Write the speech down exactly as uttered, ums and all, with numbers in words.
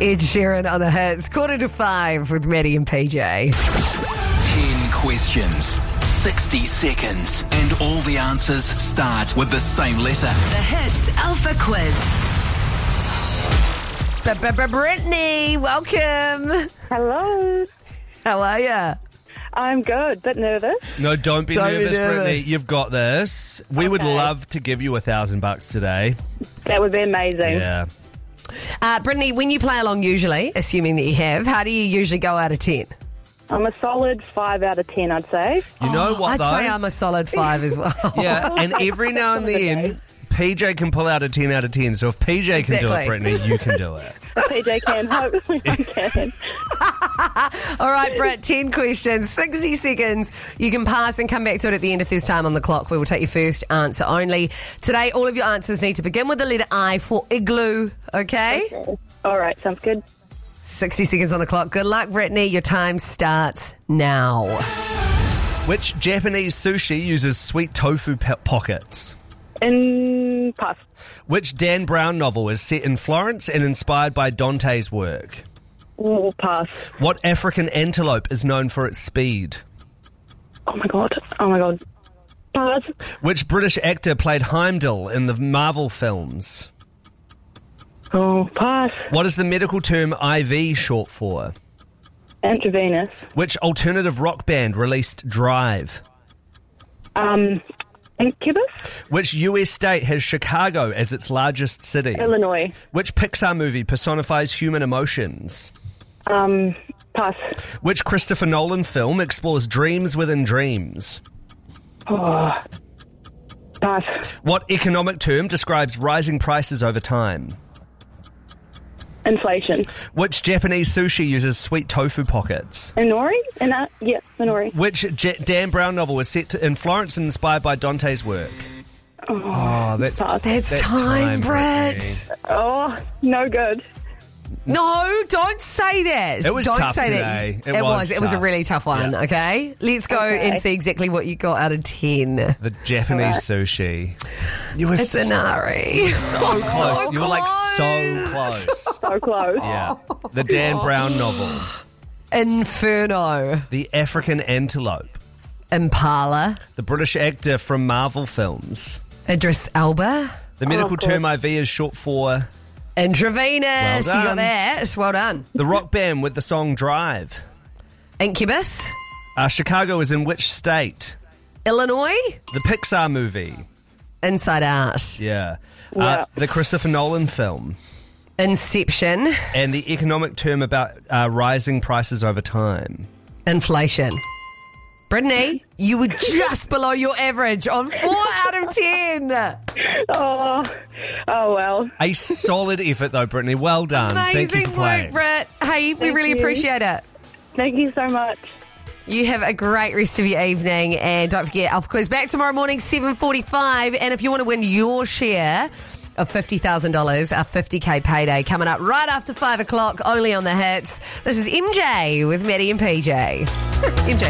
Ed Sheeran on the hits. Quarter to five with Maddie and P J. Ten questions, sixty seconds, and all the answers start with the same letter. The Hits Alpha Quiz. Brittany, welcome. Hello. How are you? I'm good, but nervous. No, don't be Don't be nervous, nervous. Brittany. You've got this. We would Okay. love to give you a thousand bucks today. That would be amazing. Yeah. Uh, Brittany, when you play along usually, assuming that you have, how do you usually go out of ten? I'm a solid five out of ten, I'd say. You know what, I'd though? say I'm a solid five as well. Yeah, and every now and then, P J can pull out a ten out of ten. So if P J can do Exactly. it, Brittany, you can do it. P J can, hopefully I can. All right, Britt, ten questions, sixty seconds. You can pass and come back to it at the end if there's time on the clock. We will take your first answer only. Today, all of your answers need to begin with the letter I for igloo, okay? All right, sounds good. sixty seconds on the clock. Good luck, Brittany. Your time starts now. Which Japanese sushi uses sweet tofu po- pockets? In pass. Which Dan Brown novel is set in Florence and inspired by Dante's work? Ooh, pass. What African antelope is known for its speed? Oh my god. Oh my god. Pass. Which British actor played Heimdall in the Marvel films? Oh, pass. What is the medical term I V short for? Intravenous. Which alternative rock band released Drive? Um, Incubus. Which U S state has Chicago as its largest city? Illinois. Which Pixar movie personifies human emotions? Um, pass. Which Christopher Nolan film explores dreams within dreams? Oh, pass. What economic term describes rising prices over time? Inflation. Which Japanese sushi uses sweet tofu pockets? Inori? In uh, yeah, Inori. Which J- Dan Brown novel was set to, in Florence and inspired by Dante's work? Oh, that's Pass. That's, That's time, time, Britt. Brittany. Oh, no good. No, don't say that. It was don't tough say today. That. It was was. It was a tough. really tough one. Yeah. Okay, let's go Okay. and see exactly what you got out of ten. The Japanese sushi. You were It's so an Ari. close. You were like so close. So close. Yeah. The Dan Brown novel. Inferno. The African antelope. Impala. The British actor from Marvel films. Idris Elba. The medical Oh, cool. term I V is short for Intravenous. Well You got done. that. Well done. the rock band with the song Drive. Incubus. Uh, Chicago is in which state? Illinois. The Pixar movie. Inside Out. Yeah. Yeah. Uh, the Christopher Nolan film. Inception. And the economic term about uh, rising prices over time. Inflation. Brittany, you were just below your average on four out of ten. Oh, oh well. A solid effort, though, Brittany. Well done. Thank you Amazing for playing. work, Britt. Hey, we Thank really you. appreciate it. Thank you so much. You have a great rest of your evening, and don't forget, Alpha Quiz back tomorrow morning, seven forty-five. And if you want to win your share of fifty thousand dollars, our fifty K payday coming up right after five o'clock, only on the hits. This is M J with Maddie and P J. M J.